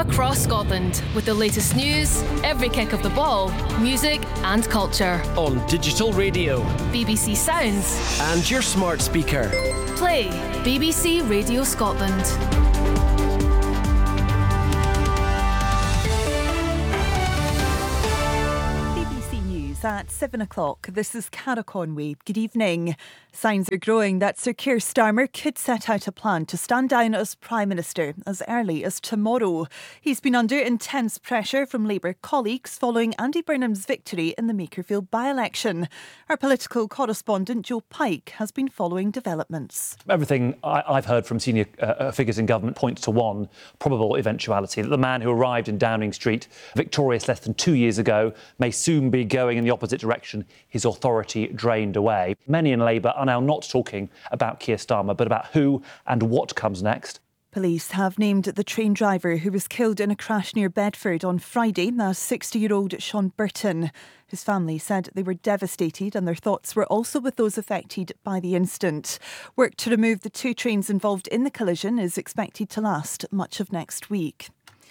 across Scotland with the latest news, every kick of the ball, music and culture. On digital radio, BBC Sounds and your smart speaker. Play BBC Radio Scotland. At 7 o'clock. This is Cara Conway. Good evening. Signs are growing that Sir Keir Starmer could set out a plan to stand down as Prime Minister as early as tomorrow. He's been under intense pressure from Labour colleagues following Andy Burnham's victory in the Makerfield by-election. Our political correspondent Joe Pike has been following developments. Everything I've heard from senior figures in government points to one probable eventuality, that the man who arrived in Downing Street victorious less than 2 years ago may soon be going in the opposite direction, his authority drained away. Many in Labour are now not talking about Keir Starmer, but about who and what comes next. Police have named the train driver who was killed in a crash near Bedford on Friday as 60-year-old Sean Burton. His family said they were devastated and their thoughts were also with those affected by the incident. Work to remove the two trains involved in the collision is expected to last much of next week.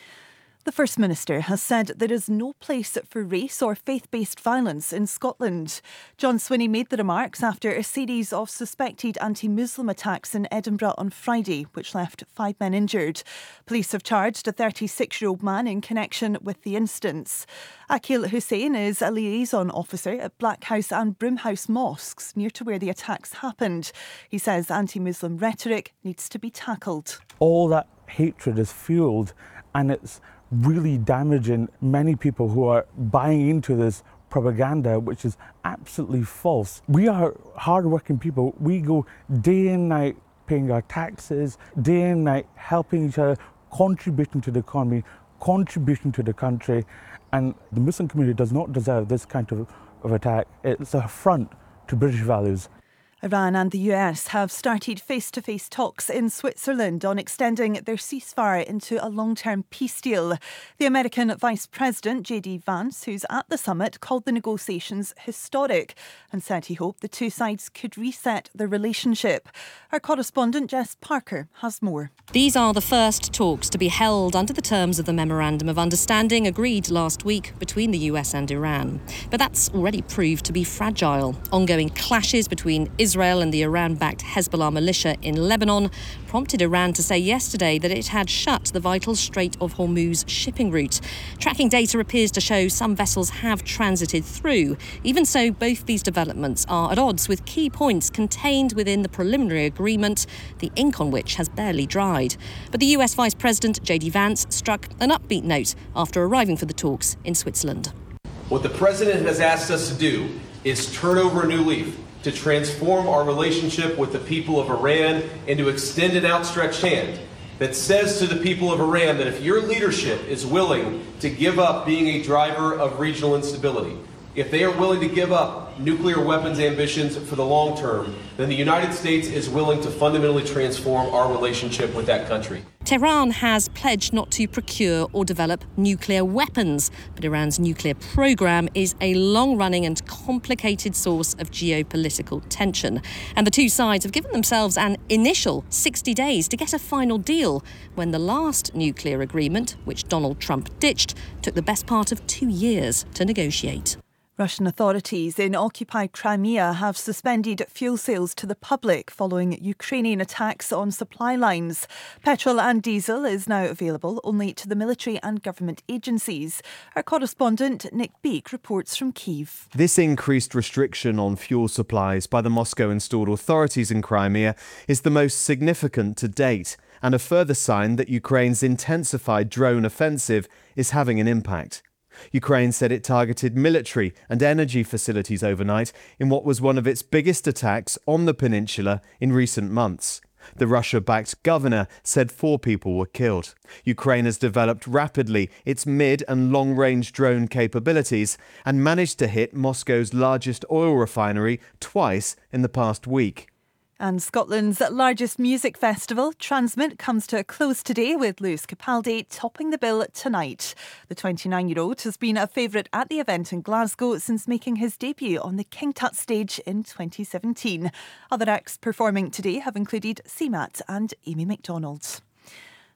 The First Minister has said there is no place for race or faith-based violence in Scotland. John Swinney made the remarks after a series of suspected anti-Muslim attacks in Edinburgh on Friday, which left 5 men injured. Police have charged a 36-year-old man in connection with the incidents. Akil Hussain is a liaison officer at Blackhouse and Broomhouse mosques near to where the attacks happened. He says anti-Muslim rhetoric needs to be tackled. All that hatred is fueled and it's really damaging many people who are buying into this propaganda, which is absolutely false. We are hard-working people. We go day and night paying our taxes, day and night helping each other, contributing to the economy, contributing to the country, and the Muslim community does not deserve this kind of attack. It's an affront to British values. Iran and the US have started face-to-face talks in Switzerland on extending their ceasefire into a long-term peace deal. The American Vice President, J.D. Vance, who's at the summit, called the negotiations historic and said he hoped the two sides could reset their relationship. Our correspondent, Jess Parker, has more. These are the first talks to be held under the terms of the Memorandum of Understanding agreed last week between the US and Iran. But that's already proved to be fragile. Ongoing clashes between Israel and the Iran-backed Hezbollah militia in Lebanon prompted Iran to say yesterday that it had shut the vital Strait of Hormuz shipping route. Tracking data appears to show some vessels have transited through. Even so, both these developments are at odds with key points contained within the preliminary agreement, the ink on which has barely dried. But the US Vice President, J.D. Vance, struck an upbeat note after arriving for the talks in Switzerland. What the President has asked us to do is turn over a new leaf, to transform our relationship with the people of Iran and to extend an outstretched hand that says to the people of Iran that if your leadership is willing to give up being a driver of regional instability, if they are willing to give up nuclear weapons ambitions for the long term, then the United States is willing to fundamentally transform our relationship with that country. Tehran has pledged not to procure or develop nuclear weapons, but Iran's nuclear program is a long-running and complicated source of geopolitical tension. And the two sides have given themselves an initial 60 days to get a final deal, when the last nuclear agreement, which Donald Trump ditched, took the best part of 2 years to negotiate. Russian authorities in occupied Crimea have suspended fuel sales to the public following Ukrainian attacks on supply lines. Petrol and diesel is now available only to the military and government agencies. Our correspondent Nick Beake reports from Kyiv. This increased restriction on fuel supplies by the Moscow-installed authorities in Crimea is the most significant to date, and a further sign that Ukraine's intensified drone offensive is having an impact. Ukraine said it targeted military and energy facilities overnight in what was one of its biggest attacks on the peninsula in recent months. The Russia-backed governor said 4 people were killed. Ukraine has developed rapidly its mid- and long-range drone capabilities and managed to hit Moscow's largest oil refinery twice in the past week. And Scotland's largest music festival, Transmit, comes to a close today with Lewis Capaldi topping the bill tonight. The 29-year-old has been a favourite at the event in Glasgow since making his debut on the King Tut stage in 2017. Other acts performing today have included CMAT and Amy MacDonald.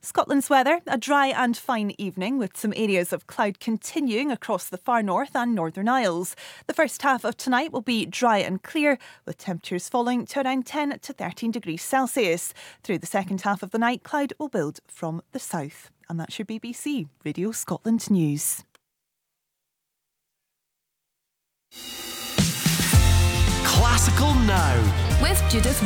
Scotland's weather, a dry and fine evening with some areas of cloud continuing across the far north and Northern Isles. The first half of tonight will be dry and clear with temperatures falling to around 10 to 13 degrees Celsius. Through the second half of the night, cloud will build from the south. And that's your BBC Radio Scotland News. Classical Now With Judith